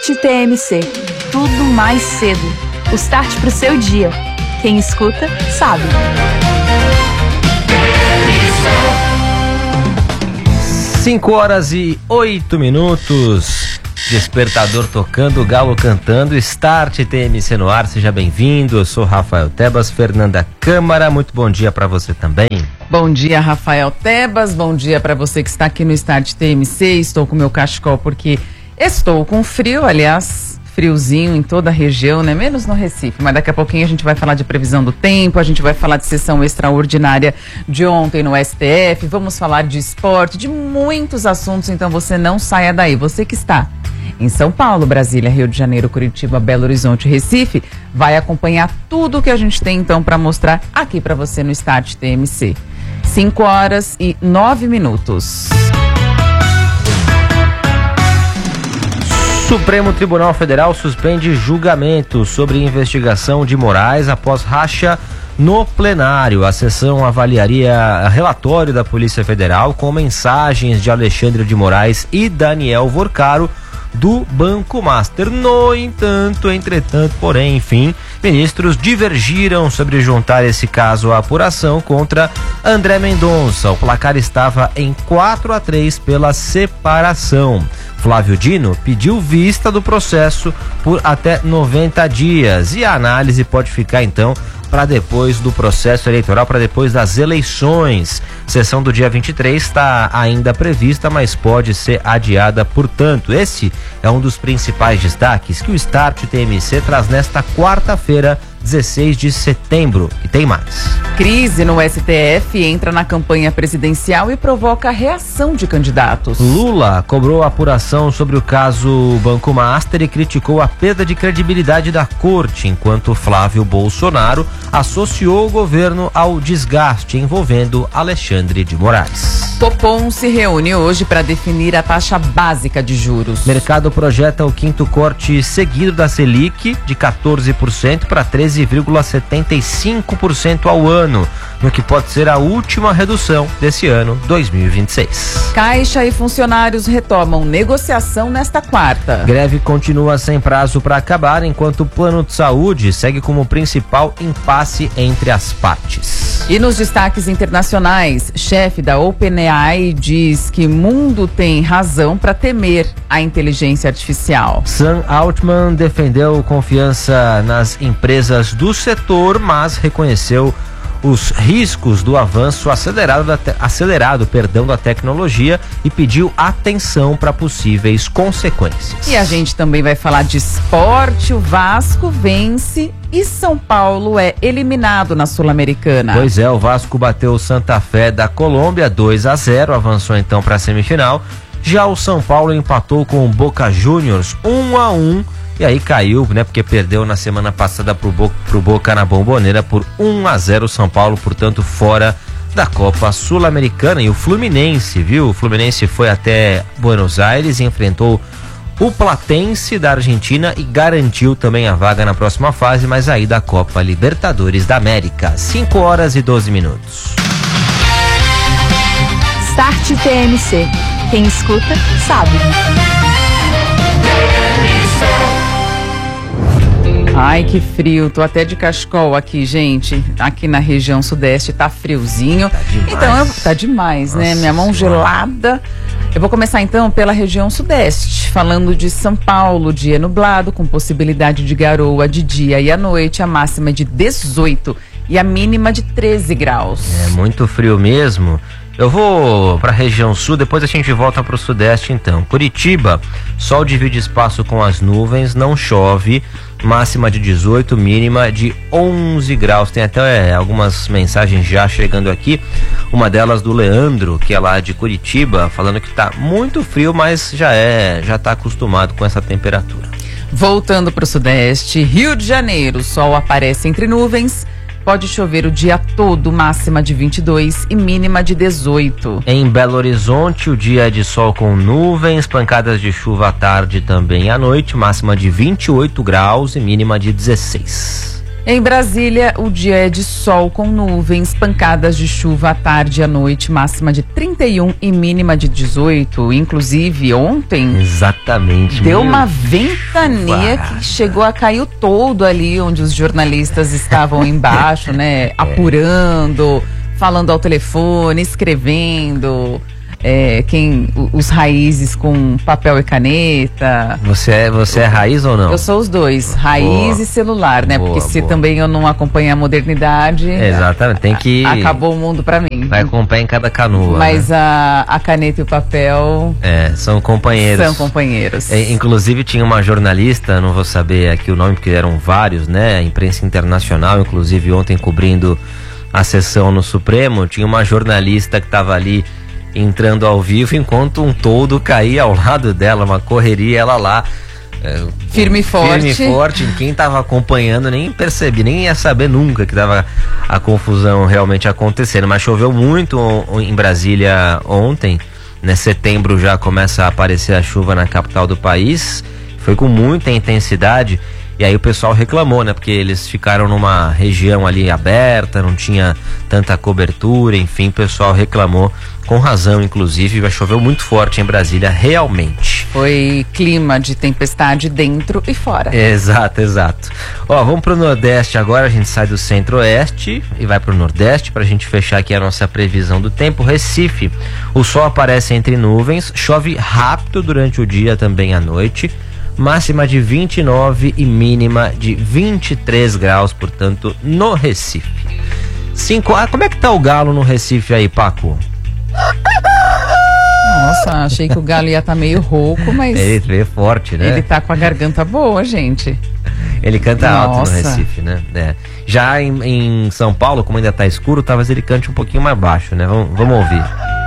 Start TMC. Tudo mais cedo. O start pro seu dia. Quem escuta, sabe. 5h08. Despertador tocando, galo cantando, Start TMC no ar, seja bem-vindo. Eu sou Rafael Tebas, Fernanda Câmara, muito bom dia para você também. Bom dia, Rafael Tebas, bom dia para você que está aqui no Start TMC. Estou com meu cachecol porque estou com frio, aliás, friozinho em toda a região, né? Menos no Recife, mas daqui a pouquinho a gente vai falar de previsão do tempo, a gente vai falar de sessão extraordinária de ontem no STF, vamos falar de esporte, de muitos assuntos, então você não saia daí. Você que está em São Paulo, Brasília, Rio de Janeiro, Curitiba, Belo Horizonte, Recife, vai acompanhar tudo que a gente tem então para mostrar aqui para você no Start TMC. 5h09. Supremo Tribunal Federal suspende julgamento sobre investigação de Moraes após racha no plenário. A sessão avaliaria relatório da Polícia Federal com mensagens de Alexandre de Moraes e Daniel Vorcaro do Banco Master. No entanto, entretanto, porém, enfim, ministros divergiram sobre juntar esse caso à apuração contra André Mendonça. O placar estava em 4-3 pela separação. Flávio Dino pediu vista do processo por até 90 dias e a análise pode ficar então para depois do processo eleitoral, para depois das eleições. Sessão do dia 23 está ainda prevista, mas pode ser adiada, portanto. Esse é um dos principais destaques que o Start TMC traz nesta quarta-feira, 16 de setembro. E tem mais. Crise no STF entra na campanha presidencial e provoca reação de candidatos. Lula cobrou apuração sobre o caso Banco Master e criticou a perda de credibilidade da corte, enquanto Flávio Bolsonaro associou o governo ao desgaste envolvendo Alexandre de Moraes. Copom se reúne hoje para definir a taxa básica de juros. Mercado projeta o quinto corte seguido da Selic de 14% para 13,75% ao ano, no que pode ser a última redução desse ano 2026. Caixa e funcionários retomam negociação nesta quarta. Greve continua sem prazo para acabar, enquanto o plano de saúde segue como principal impasse entre as partes. E nos destaques internacionais, chefe da OpenAI diz que mundo tem razão para temer a inteligência artificial. Sam Altman defendeu confiança nas empresas do setor, mas reconheceu os riscos do avanço acelerado da tecnologia e pediu atenção para possíveis consequências. E a gente também vai falar de esporte. O Vasco vence e São Paulo é eliminado na Sul-Americana. Pois é, o Vasco bateu o Santa Fé da Colômbia 2-0, avançou então para a semifinal. Já o São Paulo empatou com o Boca Juniors 1-1. E aí caiu, né? Porque perdeu na semana passada pro Boca na Bombonera por 1-0. São Paulo, portanto, fora da Copa Sul-Americana. E o Fluminense, viu? O Fluminense foi até Buenos Aires e enfrentou o Platense da Argentina e garantiu também a vaga na próxima fase, mas aí da Copa Libertadores da América. 5h12. Start TMC. Quem escuta, sabe. Ai, que frio, tô até de cachecol aqui, gente. Aqui na região sudeste tá friozinho. Tá demais. Então, tá demais, né? Minha mão gelada. Eu vou começar então pela região sudeste, falando de São Paulo, dia nublado, com possibilidade de garoa de dia e à noite, a máxima é de 18 e a mínima de 13 graus. É muito frio mesmo. Eu vou para a região sul, depois a gente volta para o sudeste então. Curitiba, sol divide espaço com as nuvens, não chove, máxima de 18, mínima de 11 graus. Tem até algumas mensagens já chegando aqui, uma delas do Leandro, que é lá de Curitiba, falando que tá muito frio, mas já tá acostumado com essa temperatura. Voltando para o sudeste, Rio de Janeiro, o sol aparece entre nuvens. Pode chover o dia todo, máxima de 22 e mínima de 18. Em Belo Horizonte, o dia é de sol com nuvens, pancadas de chuva à tarde também à noite, máxima de 28 graus e mínima de 16. Em Brasília, o dia é de sol com nuvens, pancadas de chuva à tarde e à noite, máxima de 31 e mínima de 18. Inclusive, ontem... Exatamente. Deu uma ventania que chegou a cair o toldo ali onde os jornalistas estavam embaixo, né? Apurando, falando ao telefone, escrevendo... os raízes com papel e caneta. Você é raiz ou não? Eu sou os dois, raiz e celular, né? Porque se também eu não acompanho a modernidade... Exatamente, tem que... Acabou o mundo pra mim. Vai com o pé em cada canoa. Mas né? a caneta e o papel... são companheiros. São companheiros. Inclusive tinha uma jornalista, não vou saber aqui o nome porque eram vários, né? A imprensa internacional, inclusive ontem cobrindo a sessão no Supremo, tinha uma jornalista que estava ali entrando ao vivo, enquanto um toldo caía ao lado dela, uma correria, ela lá firme e forte. Quem estava acompanhando nem percebia, nem ia saber nunca que estava a confusão realmente acontecendo. Mas choveu muito em Brasília ontem, né? Setembro já começa a aparecer a chuva na capital do país, foi com muita intensidade. E aí o pessoal reclamou, né? Porque eles ficaram numa região ali aberta, não tinha tanta cobertura, enfim, o pessoal reclamou, com razão, inclusive, choveu muito forte em Brasília, realmente. Foi clima de tempestade dentro e fora. Exato. Ó, vamos pro Nordeste agora, a gente sai do Centro-Oeste e vai pro Nordeste pra gente fechar aqui a nossa previsão do tempo. Recife, o sol aparece entre nuvens, chove rápido durante o dia, também à noite. Máxima de 29 e mínima de 23 graus, portanto, no Recife. Como é que tá o galo no Recife aí, Paco? Nossa, achei que o galo ia estar meio rouco, mas... Ele veio forte, né? Ele tá com a garganta boa, gente. Ele canta alto no Recife, né? Já em São Paulo, como ainda tá escuro, talvez ele cante um pouquinho mais baixo, né? Vamos ouvir.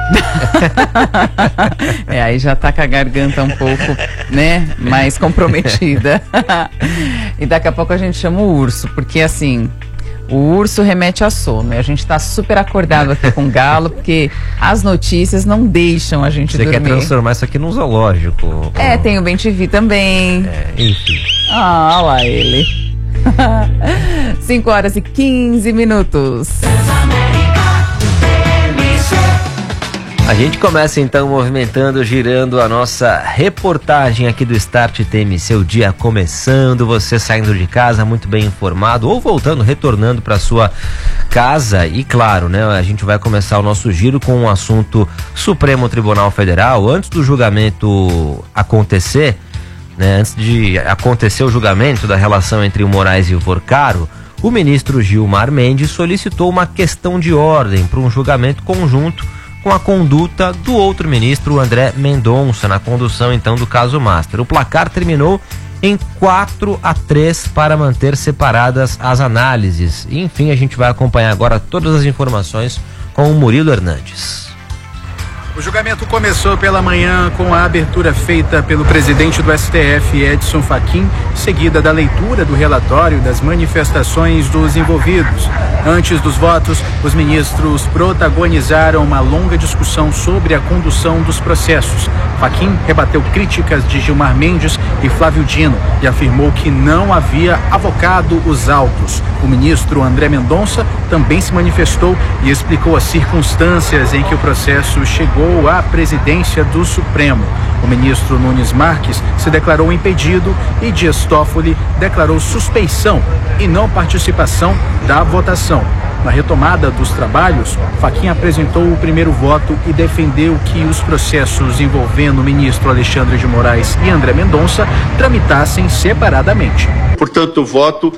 Aí já tá com a garganta um pouco, né, mais comprometida. E daqui a pouco a gente chama o urso, porque assim, o urso remete a sono. E a gente tá super acordado aqui com o galo, porque as notícias não deixam a gente dormir. Você quer transformar isso aqui num zoológico? Tem o BenTV também. Enfim. Ah, lá ele. 5h15. A gente começa então movimentando, girando a nossa reportagem aqui do Start TMC, o dia começando, você saindo de casa muito bem informado ou voltando, retornando para sua casa. E claro, né, a gente vai começar o nosso giro com um assunto Supremo Tribunal Federal. Antes do julgamento acontecer, né, antes de acontecer o julgamento da relação entre o Moraes e o Porcaro, o ministro Gilmar Mendes solicitou uma questão de ordem para um julgamento conjunto com a conduta do outro ministro, André Mendonça, na condução então do caso Master. O placar terminou em 4-3 para manter separadas as análises. E, enfim, a gente vai acompanhar agora todas as informações com o Murilo Hernandes. O julgamento começou pela manhã com a abertura feita pelo presidente do STF, Edson Fachin, seguida da leitura do relatório das manifestações dos envolvidos. Antes dos votos, os ministros protagonizaram uma longa discussão sobre a condução dos processos. Fachin rebateu críticas de Gilmar Mendes e Flávio Dino e afirmou que não havia avocado os autos. O ministro André Mendonça também se manifestou e explicou as circunstâncias em que o processo chegou à presidência do Supremo. O ministro Nunes Marques se declarou impedido e Dias Toffoli declarou suspeição e não participação da votação. Na retomada dos trabalhos, Fachin apresentou o primeiro voto e defendeu que os processos envolvendo o ministro Alexandre de Moraes e André Mendonça tramitassem separadamente. Portanto, voto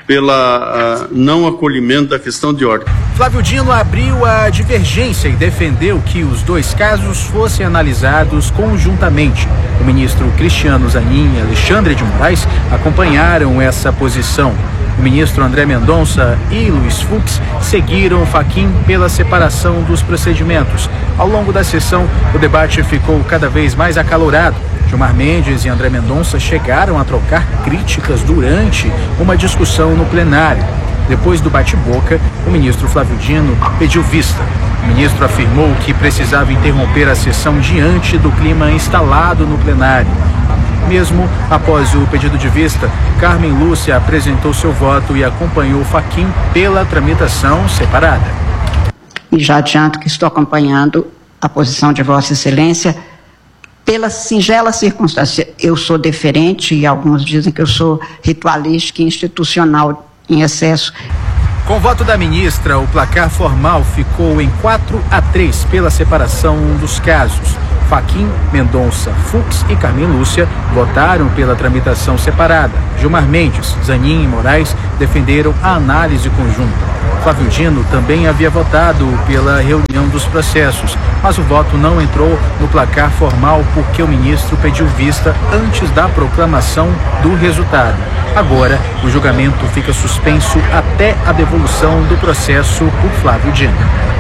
pela não acolhimento da questão de ordem. Flávio Dino abriu a divergência e defendeu que os dois casos fossem analisados conjuntamente. O ministro Cristiano Zanin e Alexandre de Moraes acompanharam essa posição. O ministro André Mendonça e Luiz Fux seguiram Fachin pela separação dos procedimentos. Ao longo da sessão, o debate ficou cada vez mais acalorado. Gilmar Mendes e André Mendonça chegaram a trocar críticas durante uma discussão no plenário. Depois do bate-boca, o ministro Flávio Dino pediu vista. O ministro afirmou que precisava interromper a sessão diante do clima instalado no plenário. Mesmo após o pedido de vista, Carmen Lúcia apresentou seu voto e acompanhou Fachin pela tramitação separada. E já adianto que estou acompanhando a posição de Vossa Excelência pela singela circunstância. Eu sou deferente e alguns dizem que eu sou ritualística e institucional em excesso. Com o voto da ministra, o placar formal ficou em 4-3 pela separação dos casos. Fachin, Mendonça, Fux e Carmen Lúcia votaram pela tramitação separada. Gilmar Mendes, Zanin e Moraes defenderam a análise conjunta. Flávio Dino também havia votado pela reunião dos processos, mas o voto não entrou no placar formal porque o ministro pediu vista antes da proclamação do resultado. Agora, o julgamento fica suspenso até a devolução do processo por Flávio Dino.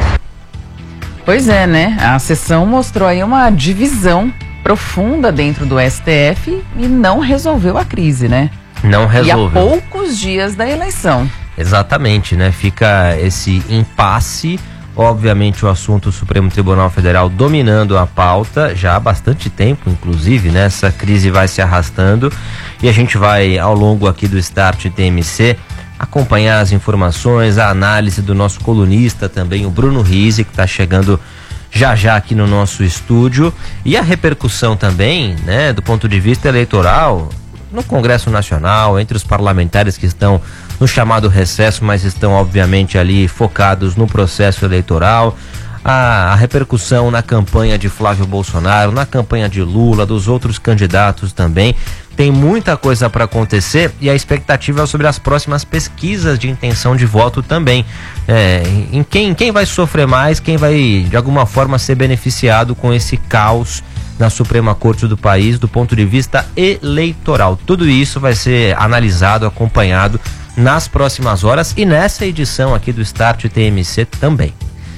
Pois é, né? A sessão mostrou aí uma divisão profunda dentro do STF e não resolveu a crise, né? Não resolveu. E há poucos dias da eleição. Exatamente, né? Fica esse impasse. Obviamente o assunto do Supremo Tribunal Federal dominando a pauta já há bastante tempo, inclusive, né? Essa crise vai se arrastando e a gente vai, ao longo aqui do Start TMC, acompanhar as informações, a análise do nosso colunista também, o Bruno Rizzi, que está chegando já aqui no nosso estúdio, e a repercussão também, né, do ponto de vista eleitoral no Congresso Nacional, entre os parlamentares que estão no chamado recesso, mas estão obviamente ali focados no processo eleitoral, a repercussão na campanha de Flávio Bolsonaro, na campanha de Lula, dos outros candidatos também. Tem muita coisa para acontecer e a expectativa é sobre as próximas pesquisas de intenção de voto também. Em quem vai sofrer mais, quem vai de alguma forma ser beneficiado com esse caos na Suprema Corte do país do ponto de vista eleitoral. Tudo isso vai ser analisado, acompanhado nas próximas horas e nessa edição aqui do Start TMC também.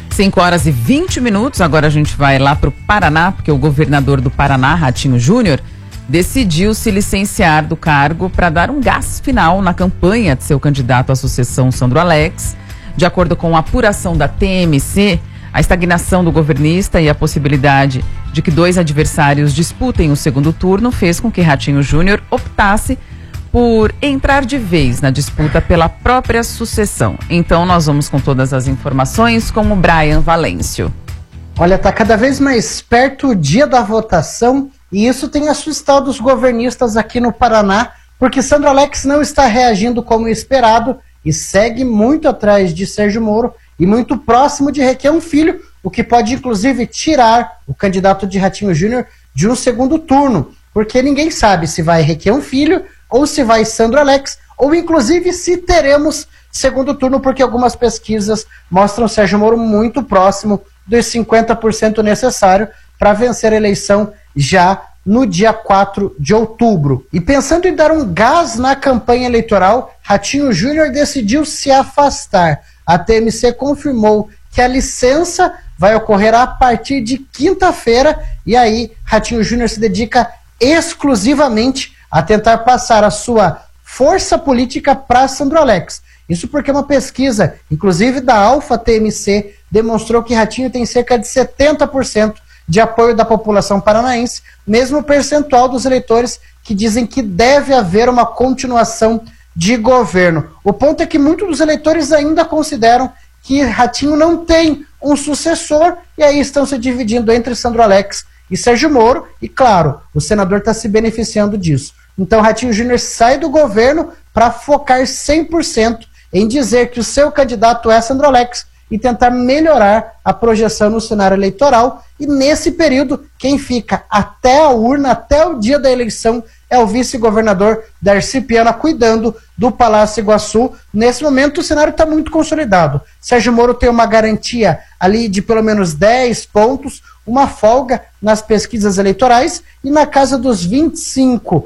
5h20, agora a gente vai lá para o Paraná, porque o governador do Paraná, Ratinho Júnior, decidiu se licenciar do cargo para dar um gás final na campanha de seu candidato à sucessão, Sandro Alex. De acordo com a apuração da TMC, a estagnação do governista e a possibilidade de que 2 adversários disputem o segundo turno fez com que Ratinho Júnior optasse por entrar de vez na disputa pela própria sucessão. Então nós vamos com todas as informações com o Brian Valêncio. Olha, tá cada vez mais perto o dia da votação e isso tem assustado os governistas aqui no Paraná, porque Sandro Alex não está reagindo como esperado e segue muito atrás de Sérgio Moro e muito próximo de Requião Filho, o que pode inclusive tirar o candidato de Ratinho Júnior de um segundo turno, porque ninguém sabe se vai Requião Filho ou se vai Sandro Alex, ou inclusive se teremos segundo turno, porque algumas pesquisas mostram Sérgio Moro muito próximo dos 50% necessário para vencer a eleição já no dia 4 de outubro. E pensando em dar um gás na campanha eleitoral, Ratinho Júnior decidiu se afastar. A TMC confirmou que a licença vai ocorrer a partir de quinta-feira, e aí Ratinho Júnior se dedica exclusivamente a tentar passar a sua força política para Sandro Alex. Isso porque uma pesquisa, inclusive da Alfa TMC, demonstrou que Ratinho tem cerca de 70% de apoio da população paranaense, mesmo percentual dos eleitores que dizem que deve haver uma continuação de governo. O ponto é que muitos dos eleitores ainda consideram que Ratinho não tem um sucessor, e aí estão se dividindo entre Sandro Alex e Sérgio Moro, e claro, o senador está se beneficiando disso. Então Ratinho Júnior sai do governo para focar 100% em dizer que o seu candidato é Sandro Alex e tentar melhorar a projeção no cenário eleitoral, e nesse período quem fica até a urna, até o dia da eleição, é o vice-governador Darcy Piana cuidando do Palácio Iguaçu. Nesse momento o cenário está muito consolidado. Sérgio Moro tem uma garantia ali de pelo menos 10 pontos, uma folga nas pesquisas eleitorais, e na casa dos 25%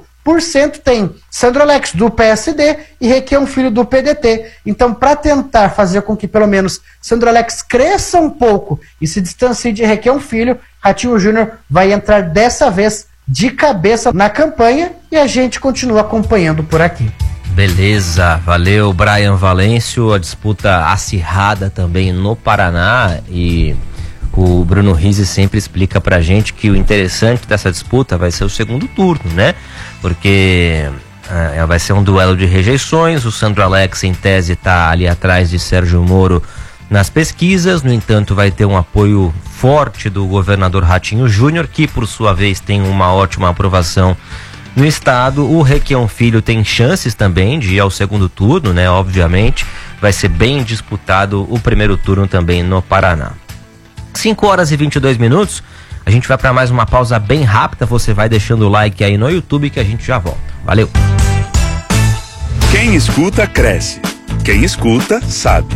tem Sandro Alex do PSD e Requião Filho do PDT. Então, para tentar fazer com que pelo menos Sandro Alex cresça um pouco e se distancie de Requião Filho, Ratinho Júnior vai entrar dessa vez de cabeça na campanha, e a gente continua acompanhando por aqui. Beleza, valeu Brian Valêncio. A disputa acirrada também no Paraná, e O Bruno Rizzi sempre explica pra gente que o interessante dessa disputa vai ser o segundo turno, né? Porque vai ser um duelo de rejeições. O Sandro Alex, em tese, tá ali atrás de Sérgio Moro nas pesquisas. No entanto, vai ter um apoio forte do governador Ratinho Júnior, que por sua vez tem uma ótima aprovação no estado. O Requião Filho tem chances também de ir ao segundo turno, né? Obviamente, vai ser bem disputado o primeiro turno também no Paraná. 5h22, a gente vai para mais uma pausa bem rápida. Você vai deixando o like aí no YouTube que a gente já volta. Valeu! Quem escuta, cresce. Quem escuta, sabe.